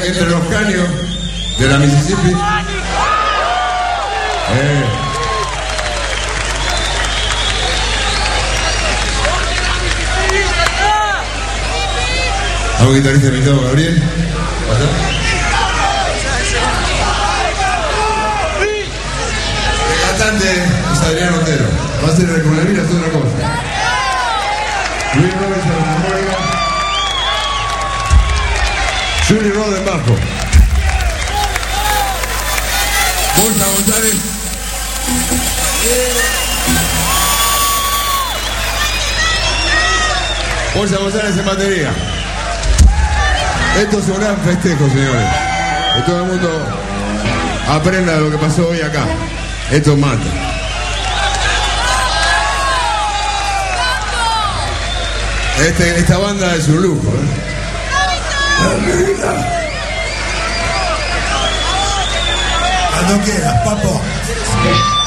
entre los caños de la Mississippi. ¿Algún guitarrista invitado, Gabriel? ¿Pasa? El cantante es Adrián Otero. Va a ser el con la vida, es otra cosa. Luis Roberts en la armónica. Julie Rod en bajo. Bolsa González. Bolsa González en batería. Esto es un gran festejo, señores. Que todo el mundo aprenda de lo que pasó hoy acá. Esto mata. Esta banda es un lujo, Cuando quieras, papo.